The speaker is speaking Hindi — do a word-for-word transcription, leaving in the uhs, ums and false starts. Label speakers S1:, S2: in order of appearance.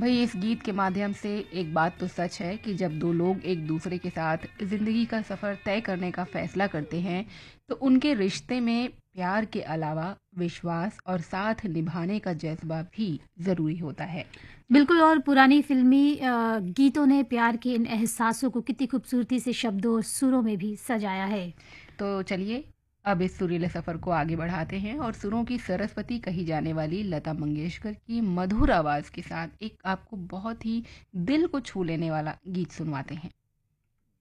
S1: भई इस गीत के माध्यम से एक बात तो सच है कि जब दो लोग एक दूसरे के साथ ज़िंदगी का सफ़र तय करने का फ़ैसला करते हैं, तो उनके रिश्ते में प्यार के अलावा विश्वास और साथ निभाने का जज़्बा भी ज़रूरी होता है।
S2: बिल्कुल। और पुरानी फ़िल्मी अ, गीतों ने प्यार के इन एहसासों को कितनी खूबसूरती से शब्दों और सुरों में भी सजाया है।
S1: तो चलिए, अब इस सुरीले सफ़र को आगे बढ़ाते हैं और सुरों की सरस्वती कही जाने वाली लता मंगेशकर की मधुर आवाज़ के साथ एक आपको बहुत ही दिल को छू लेने वाला गीत सुनवाते हैं।